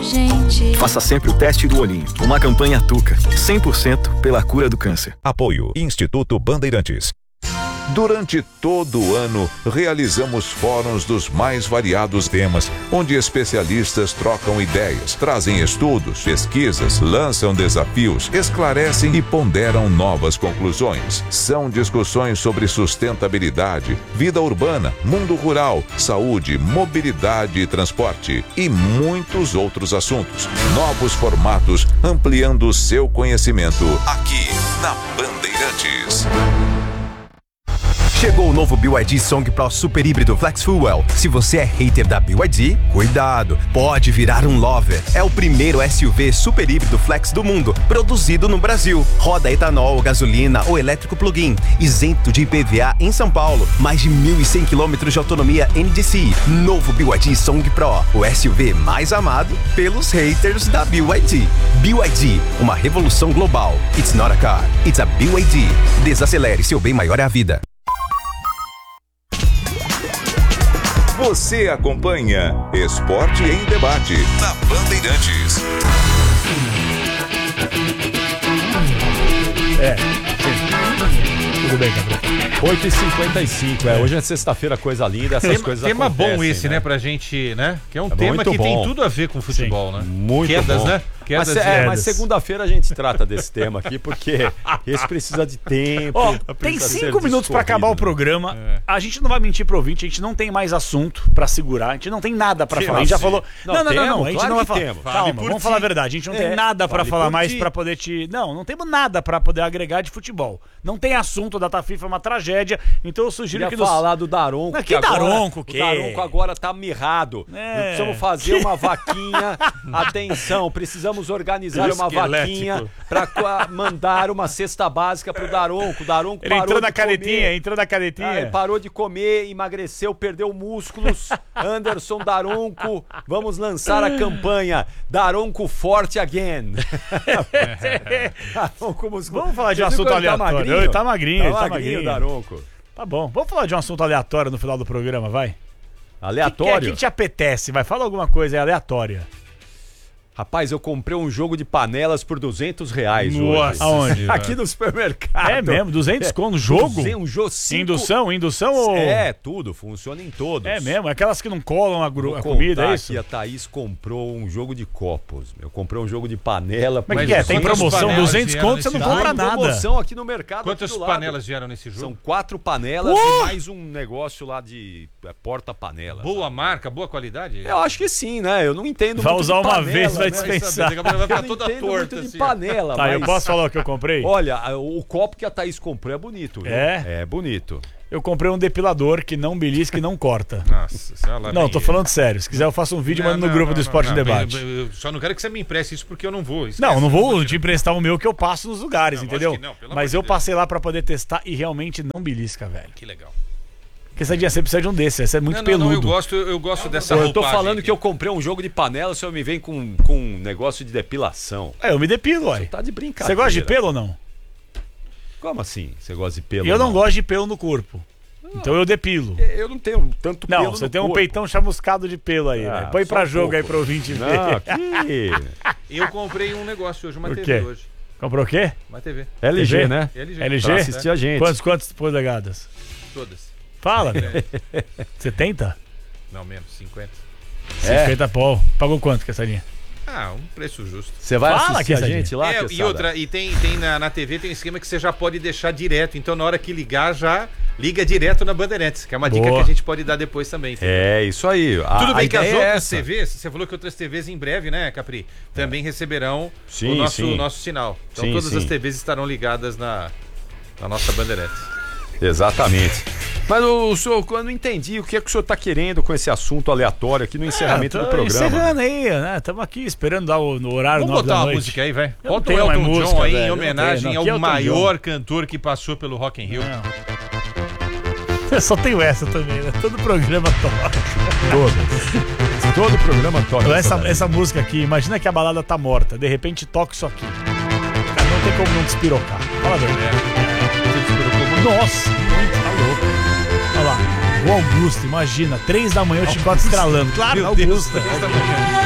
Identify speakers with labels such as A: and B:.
A: gente.
B: Faça sempre o teste do olhinho. Uma campanha Tuca. 100% pela cura do câncer.
C: Apoio Instituto Bandeirantes. Durante todo o ano, realizamos fóruns dos mais variados temas, onde especialistas trocam ideias, trazem estudos, pesquisas, lançam desafios, esclarecem e ponderam novas conclusões. São discussões sobre sustentabilidade, vida urbana, mundo rural, saúde, mobilidade e transporte e muitos outros assuntos. Novos formatos, ampliando o seu conhecimento aqui na Bandeirantes.
D: Chegou o novo BYD Song Pro Super Híbrido Flex Fuel. Se você é hater da BYD, cuidado, pode virar um lover. É o primeiro SUV super híbrido flex do mundo, produzido no Brasil. Roda etanol, gasolina ou elétrico plug-in, isento de IPVA em São Paulo. Mais de 1.100 km de autonomia NDC. Novo BYD Song Pro, o SUV mais amado pelos haters da BYD. BYD, uma revolução global. It's not a car, it's a BYD. Desacelere, seu bem maior é a vida.
C: Você acompanha Esporte em Debate na Bandeirantes.
E: Tudo bem, Gabriel. 8h55, hoje é sexta-feira, coisa linda, essas coisas
F: tema
E: acontecem.
F: Bom esse, né, pra gente, né? Que é um tema que
E: bom.
F: Tem tudo a ver com futebol, né?
E: Muito
F: Quedas,
E: bom.
F: né? Quedas,
E: Mas segunda-feira a gente trata desse tema aqui, porque esse precisa de tempo.
G: Tem
E: precisa
G: 5
E: ser
G: minutos pra acabar o programa. A gente não vai mentir pro ouvinte, a gente não tem mais assunto pra segurar, a gente não tem nada pra falar. A gente já falou. Não, a gente não vai falar. Calma, vamos falar a verdade. A gente não tem nada pra falar mais pra poder te. Não temos nada pra poder agregar de futebol. Não tem assunto, a data FIFA é uma tragédia. Então eu sugiro que
E: falar do Daronco.
G: Que Daronco,
E: o Daronco agora tá mirrado. Precisamos fazer uma vaquinha. Atenção, precisamos organizar uma vaquinha pra mandar uma cesta básica pro Daronco. O Daronco
G: ele entrou na canetinha.
E: Ele parou de comer, emagreceu, perdeu músculos. Anderson Daronco, vamos lançar a campanha Daronco Forte Again.
G: Vamos falar de um assunto aleatório. Ele tá magrinho,
E: Daronco.
G: Tá bom, vamos falar de um assunto aleatório no final do programa, vai?
E: Aleatório?
G: O que te apetece? Vai, fala alguma coisa aí aleatória.
E: Rapaz, eu comprei um jogo de panelas por R$200
G: Nossa,
E: hoje.
G: aonde?
E: Aqui no supermercado.
G: É mesmo? 200 conto no jogo?
E: Um jogo
G: Indução ou...
E: tudo, funciona em todos.
G: É mesmo? Aquelas que não colam a comida, é isso?
E: Aqui a Thaís comprou um jogo de copos. Eu comprei um jogo de panela.
G: Mas que é? Tem promoção, 200 conto, você não compra nada. Tem
E: promoção aqui no mercado.
F: Quantas panelas vieram nesse jogo?
E: São 4 panelas e mais um negócio lá de porta-panela.
F: Boa marca, boa qualidade?
E: Eu acho que sim, né? Eu não entendo
G: vai
E: muito
G: usar
E: de
G: uma
E: panela,
G: vez, vai
E: né?
G: dispensar.
F: Vai ficar
E: eu
F: toda
E: não entendo
F: torta,
E: muito
F: assim.
E: de panela.
G: Tá,
E: mas...
G: eu posso falar o que eu comprei?
E: Olha, o copo que a Thaís comprou é bonito. Viu? É bonito.
G: Eu comprei um depilador que não belisca e não corta.
F: Nossa senhora.
G: Não, tô falando sério. Se quiser eu faço um vídeo e mando no grupo do Esporte em Debate.
F: Eu só não quero que você me empreste isso porque eu não vou.
G: Não vou te emprestar o meu que eu passo nos lugares, entendeu?
F: Não,
G: mas eu passei lá pra poder testar e realmente não belisca, velho.
F: Que legal.
G: Porque esse dia você precisa de um desse, esse é muito peludo.
F: Não, eu gosto dessa roupagem.
E: Eu tô falando que eu comprei um jogo de panela, o senhor me vem com um negócio de depilação.
G: Eu me depilo, uai.
E: Você tá de brincadeira.
G: Você gosta de pelo ou não?
E: Como assim? Você gosta de pelo?
G: Eu não gosto de pelo no corpo. Então eu depilo.
E: Eu não tenho tanto pelo.
G: Não, você tem um peitão chamuscado de pelo aí, velho. Põe pra jogo aí pro ouvinte ver.
F: Eu comprei um negócio hoje, uma
G: o
F: TV
G: quê?
F: hoje.
G: Comprou o quê?
F: Uma TV.
E: LG,
G: TV?
E: né?
F: LG.
E: Pra assistir a gente.
G: Quantas polegadas?
F: Todas.
G: Fala, velho. 70?
F: Não, menos, 50.
G: 50 pau. Pagou quanto, Quessadinha?
F: Um preço justo.
E: Você vai assistir a gente lá,
F: e tem na TV tem um esquema que você já pode deixar direto. Então, na hora que ligar, já liga direto na Bandeirantes, que é uma dica que a gente pode dar depois também. Entendeu?
E: É, isso aí.
F: Tudo bem que as outras TVs, você falou que outras TVs em breve, né, Capri? Também receberão o nosso sinal. Então, todas as TVs estarão ligadas na nossa Bandeirantes.
E: Exatamente. Mas eu não entendi o que é que o senhor está querendo com esse assunto aleatório aqui no encerramento do programa.
G: Encerrando aí, né? Estamos aqui esperando dar no horário 9 da noite.
F: Vamos botar uma música aí, vai. Bota o Elton John aí em homenagem ao maior cantor que passou pelo Rock in Rio.
G: Eu só tenho essa também, né? Todo programa toca.
E: Todo programa toca.
G: Essa música aqui, imagina que a balada tá morta, de repente toca isso aqui. Cara, não tem como não despirocar. Fala a verdade. Nossa, muito, tá louco. Olha lá, o Augusto, imagina, 3 da manhã o chicote estralando. Claro, Augusto.